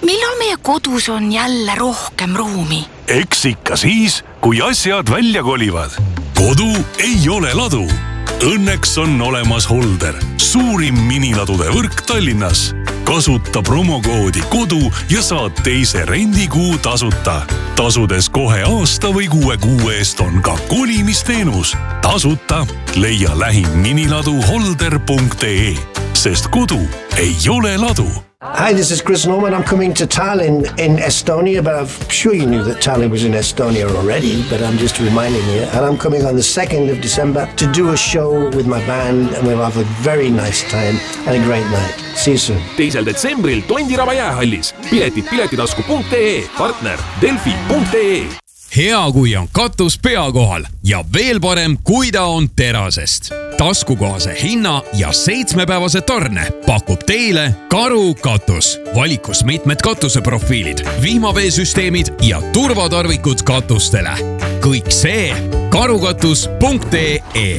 millal meie kodus on jälle rohkem ruumi? Eks ikka siis, kui asjad välja kolivad. Kodu ei ole ladu. Õnneks on olemas Holder, suurim miniladude võrk Tallinnas. Kasuta promokoodi kodu ja saad teise rendikuu tasuta. Tasudes kohe aasta või 6 kuu eest on ka kolimisteenus. Tasuta leia lähim miniladu holder.ee, sest kodu ei ole ladu. Hi, this is Chris Norman. I'm coming to Tallinn in Estonia, but I'm sure you knew that Tallinn was in Estonia already, but I'm just reminding you. And I'm coming on the 2nd of December to do a show with my band, and we'll have a very nice time and a great night. See you soon. 2. detsembril Tondiraba jäähallis. Piletid piletitasku.ee, partner delfi.ee. Hea, kui on katus pea kohal ja veel parem, kui ta on terasest. Taskukohase hinna ja 7-päevase tarne pakub teile Karu katus. Valikus mitmed katuseprofiilid, vihmaveesüsteemid ja turvatarvikud katustele. Kõik see karukatus.ee.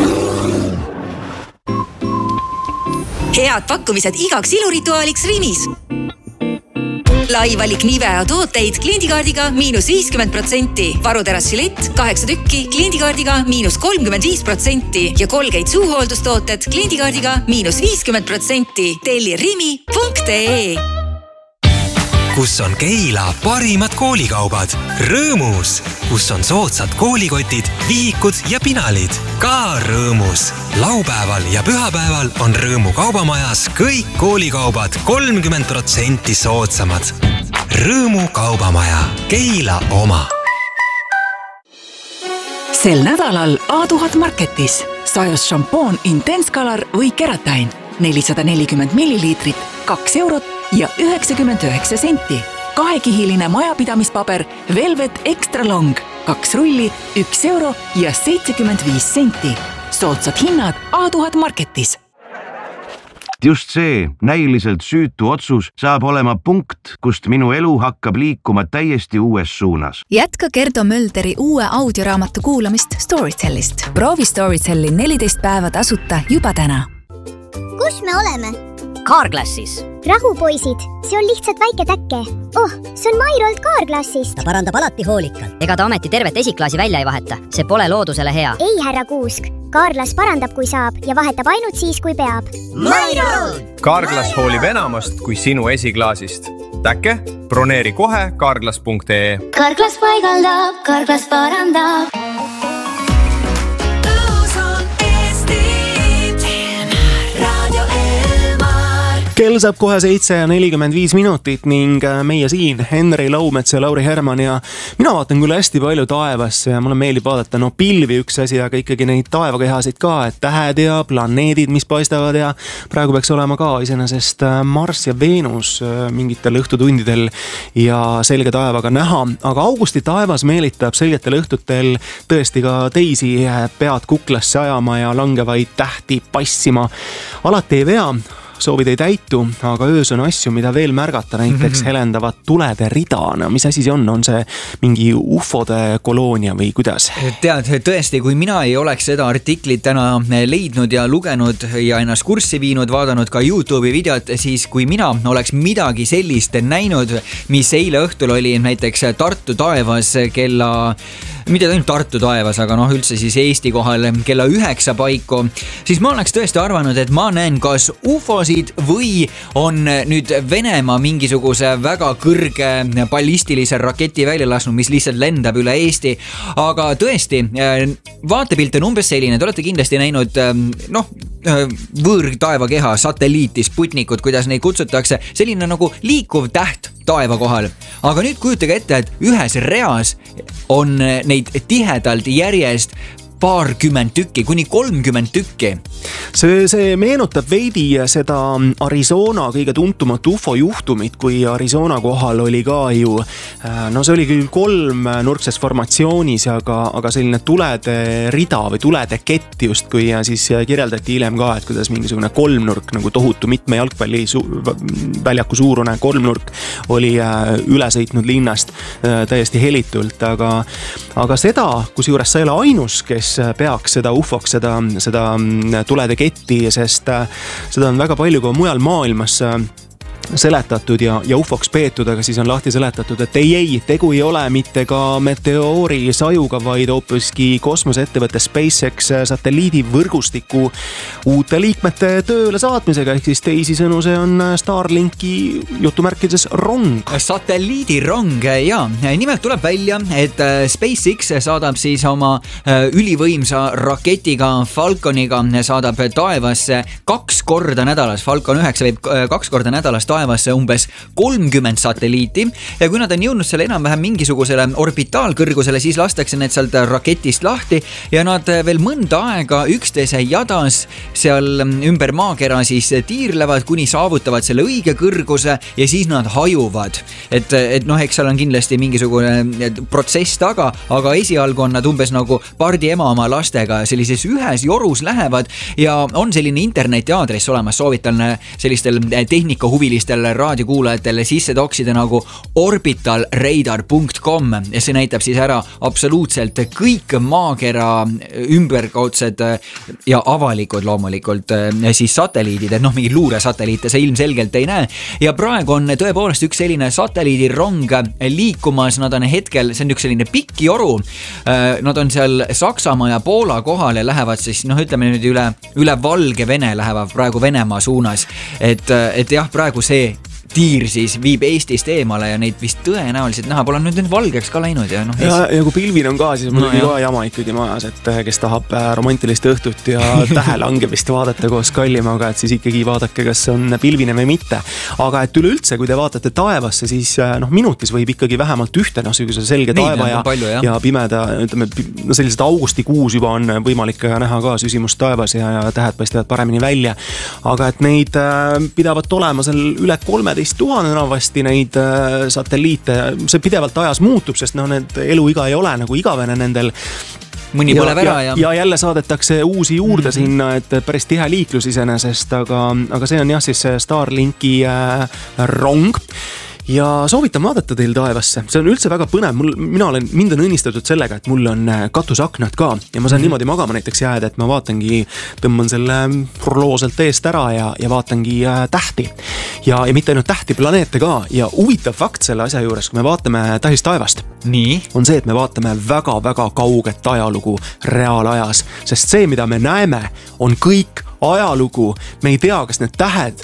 Head pakkumised igaks ilurituaaliks Rimis. Laivalik Nivea tooteid kliendikaardiga -50%, varuterassilett 8 tükki kliendikaardiga -35% ja Colgate suuhooldustooted kliendikaardiga -50%. Telli rimi.ee. Kus on Keila parimad koolikaubad? Rõõmus, kus on soodsad koolikotid, vihikud ja pinalid. Ka Rõõmus. Laupäeval ja pühapäeval on Rõõmu kaubamajas kõik koolikaubad 30% soodsamad. Rõõmu kaubamaja. Keila oma. Sel nädalal A1000 Marketis sajus šampoon Intense Color või Keratin 440 milliliitrit, 2 eurot ja 99 senti. 2-kihiline majapidamispaber Velvet Extra Long, 2 rulli, 1 euro ja 75 senti. Soodsad hinnad A1000 Marketis. Just see näiliselt süütu otsus saab olema punkt, kust minu elu hakkab liikuma täiesti uues suunas. Jätka Gerdo Mölderi uue audioraamatu kuulamist Storytellist. Proovi Storytelli 14 päeva tasuta juba täna. Kus me oleme? Carglassis. Rahupoisid, see on lihtsalt väike täkke. Oh, see on Mairolt Carglassist. Ta parandab alati hoolikalt. Ega ta ometi tervet esiklaasi välja ei vaheta. See pole loodusele hea. Ei, härra Kuusk. Carglass parandab, kui saab ja vahetab ainult siis, kui peab. Mairol! Carglass hoolib enamast kui sinu esiklaasist. Täkke, broneeri kohe carglass.ee. Carglass paigaldab, Carglass parandab. Kell saab kohe 7:45 minutit ning meie siin, Henri Laumets ja Lauri Herman ja mina vaatan küll hästi palju taevasse ja mulle meeldib vaadata pilvi üks asi, aga ikkagi neid taevakehasid ka, et tähed ja planeedid, mis paistavad ja praegu peaks olema ka iseenesest Mars ja Venus mingitel õhtutundidel ja selge taevaga näha, aga augusti taevas meelitab selgetel õhtutel tõesti ka teisi pead kuklasse ajama ja langevaid tähti passima. Alati ei vea, soovid ei täitu, aga öös on asju, mida veel märgata, näiteks helendavad tulede ridana. Mis asi see on? On see mingi ufode koloonia või kuidas? Tead, tõesti, kui mina ei oleks seda artiklit täna leidnud ja lugenud ja ennast kurssi viinud, vaadanud ka YouTube'i videot, siis kui mina oleks midagi sellist näinud, mis eile õhtul oli näiteks Tartu taevas mitte ainult Tartu taevas, aga üldse siis Eesti kohal kella 9 paiku, siis ma oleks tõesti arvanud, et ma näen kas ufosid või on nüüd Venemaa mingisuguse väga kõrge ballistilise raketi välja lasknud, mis lihtsalt lendab üle Eesti. Aga tõesti, vaatepilt on umbes selline, te olete kindlasti näinud võõrtaevakeha, satelliiti, Sputnikut, kuidas neid kutsutakse, selline nagu liikuv täht taeva kohal. Aga nüüd kujutage ette, et ühes reas on neid tihedalt järjest paarkümmend tükki, kuni 30 tükki. See meenutab veidi seda Arizona kõige tuntumat UFO juhtumit, kui Arizona kohal oli ka ju, see oli küll 3-nurkses formatsioonis, aga selline tulede rida või tulede kett justkui ja siis kirjeldati hiljem ka, et kuidas mingisugune 3-nurk, nagu tohutu mitme jalgpalli väljaku suurune 3-nurk oli üle sõitnud linnast täiesti helitult, aga seda, kus juures sa ei ole ainus, kes peaks seda ufoks, seda tulede ketti, sest seda on väga palju ka mujal maailmas seletatud ja ufoks peetud, aga siis on lahti seletatud, et ei, tegu ei ole mitte ka meteoori sajuga, vaid hoopiski kosmoseettevõtte SpaceX satelliidi võrgustiku uute liikmete tööle saatmisega, ehk siis teisisõnu see on Starlinki jutumärkides rong. Satelliidirong, ja nimelt tuleb välja, et SpaceX saadab siis oma ülivõimsa raketiga Falconiga saadab taevasse 2 korda nädalas, Falcon 9 võib 2 korda nädalas taevasse umbes 30 satelliiti ja kui nad on jõudnud selle enam-vähem mingisugusele orbitaalkõrgusele, siis lastakse need sealt raketist lahti ja nad veel mõnda aega üksteise jadas seal ümber maakera siis tiirlevad, kuni saavutavad selle õige kõrguse ja siis nad hajuvad. Et noh, eks seal on kindlasti mingisugune protsess taga, aga esialgu on nad umbes nagu pardi ema oma lastega sellises ühes jorus lähevad ja on selline interneti aadress olemas, soovitan sellistel tehnikahuvilistel raadiokuulajatel sisse toksida nagu orbitalradar.com ja see näitab siis ära absoluutselt kõik maakera ümberkaudsed ja avalikud loomulikult siis satelliidid, et noh, mingi luuresatelliite see ilmselgelt ei näe ja praegu on tõepoolest üks selline satelliidirong liikumas, nad on hetkel, see on üks selline pikk joru, nad on seal Saksamaa ja Poola kohal ja lähevad siis noh, ütleme nüüd üle Valgevene lähevad praegu Venemaa suunas, et jah, praegu see tiir siis viib Eestist eemale ja neid vist tõenäoliselt näha pole nüüd valgeks ka läinud ja noh. Ja kui pilvin on ka, siis mul on ka jama ikkagi majas, et kes tahab romantilist õhtut ja tähelangemist vaadata koos kallimaga, et siis ikkagi vaadake, kas on pilvine või mitte. Aga et üleüldse, kui te vaatate taevasse, siis noh, minutis võib ikkagi vähemalt ühte selline selge taeva ja pimeda, ütleme, sellised augustikuus juba on võimalik näha ka süsimust taevas ja tähed paistavad paremini välja. Aga et neid pidavat olema seal üle 13 000 enavasti neid satelliite, see pidevalt ajas muutub, sest noh, need eluiga ei ole nagu igavene nendel. Mõni põleb ära ja jälle saadetakse uusi juurde sinna, et päris tihe liiklus iseenesest, aga see on jah siis Starlinki rong. Ja soovitan vaadata teil taevasse, see on üldse väga põnev, mind on õnnistatud sellega, et mul on katusaknad ka ja ma saan niimoodi magama näiteks jääda, et ma vaatangi, tõmban selle looselt eest ära ja vaatangi tähti ja mitte ainult tähti, planeete ka ja huvitav fakt selle asja juures, kui me vaatame tähistaevast, on see, et me vaatame väga-väga kauget ajalugu reaalajas, sest see, mida me näeme, on kõik ajalugu, me ei tea, kas need tähed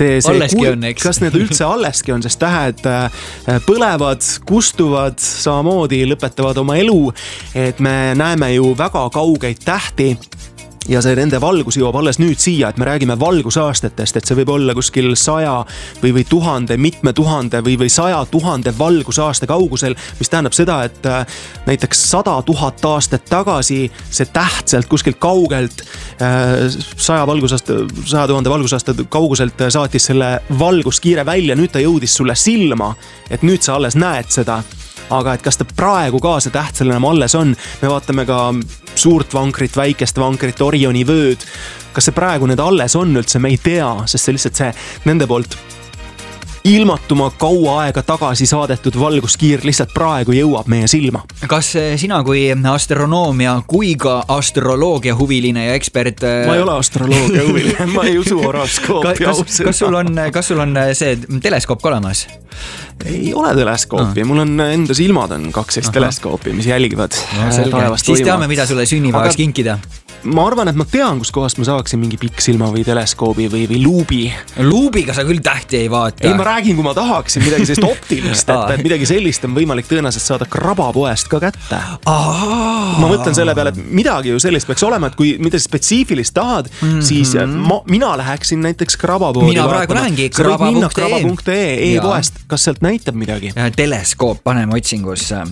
kas need üldse alleski on, sest tähed põlevad, kustuvad, samamoodi lõpetavad oma elu, et me näeme ju väga kaugeid tähti ja see nende valgus jõuab alles nüüd siia, et me räägime valgusaastatest, et see võib olla kuskil 100 või 1000, mitme tuhande või 100 000 valgusaasta kaugusel, mis tähendab seda, et näiteks 100 000 aastat tagasi see täht sealt kuskilt kaugelt 100 000 valgusaasta kauguselt saatis selle valguskiire välja, nüüd ta jõudis sulle silma, et nüüd sa alles näed seda. Aga et kas ta praegu ka see täht seal enam alles on, me vaatame ka suurt vankrit, väikest vankrit, Orioni vööd, kas see praegu need alles on üldse, me ei tea, sest see lihtsalt see nende poolt ilmatuma kaua aega tagasi saadetud valguskiir lihtsalt praegu jõuab meie silma. Kas sina kui astronoomia kui ka astroloogia huviline ja ekspert ma ei ole astroloogia huviline, ma ei usu horoskoopi kas sul on see teleskoop olemas? Ei ole teleskoopi, mul on enda silmad on 12 teleskoopi, mis jälgivad taevast siis teame, mida sulle sünnipäevaks kinkida. Ma arvan, et ma tean, kus kohast ma saaksin mingi pikksilma või teleskoobi või luubi. Luubiga sa küll tähti ei vaata. Ei, ma räägin, kui ma tahaksin midagi sellist optimist, et midagi sellist on võimalik tõenäoliselt saada krabapoest ka kätte. Ma mõtlen selle peale, et midagi ju sellist peaks olema, et kui midagi spetsiifilist tahad, siis mina läheksin näiteks krabapoodi. Mina praegu lähengi kraba.ee e-poest. Kas sealt näitab midagi? Teleskoop, paneme otsingusse.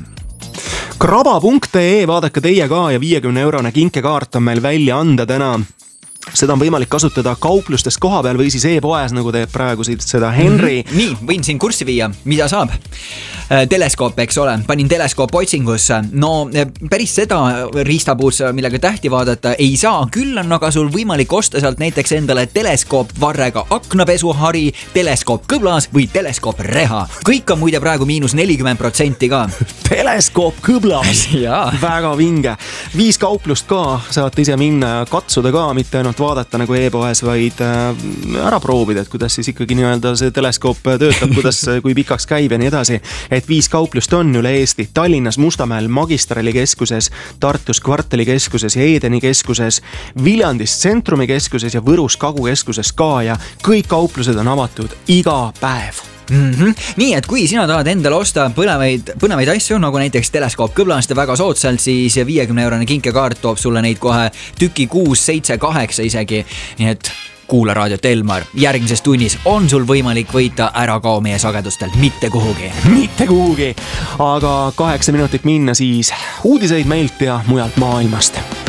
Kraba.ee, vaadake teie ka ja 50-eurone kinkekaart on meil välja anda täna. Seda on võimalik kasutada kauplustest koha peal või siis e-poes, nagu teeb praegu seda Henry. Nii, võin siin kurssi viia, mida saab. Teleskoop, eks ole, panin teleskoop otsingusse. No päris seda riistapuus, millega tähti vaadata ei saa, küll on aga sul võimalik osta sealt näiteks endale teleskoop varrega aknapesuhari, teleskoop kõblas või teleskoop reha. Kõik on muide praegu -40% ka. Teleskoop Kõblas. Väga vinge. 5 kauplust ka, saate ise minna ja katsuda ka, mitte ainult vaadata nagu e-poes, vaid ära proovida, et kuidas siis ikkagi nii-öelda see teleskoop töötab, kuidas, kui pikaks käib ja nii edasi. Et 5 kauplust on üle Eesti. Tallinnas Mustamäel Magistrali keskuses, Tartus Kvartali keskuses ja Edeni keskuses, Viljandis Tsentrumi keskuses ja Võrus Kagu keskuses ka ja kõik kauplused on avatud iga päev. Nii, et kui sina tahad endale osta põnevaid asju, nagu näiteks Teleskoop Kõblast väga soodsalt, siis 50-eurone kinkekaart toob sulle neid kohe tüki 6, 7, 8 isegi. Nii et kuula raadiot Elmar. Järgmises tunnis on sul võimalik võita ära kao meie sagedustel. Mitte kuhugi. Mitte kuhugi. Aga 8 minutit minna siis uudiseid meilt ja mujalt maailmast.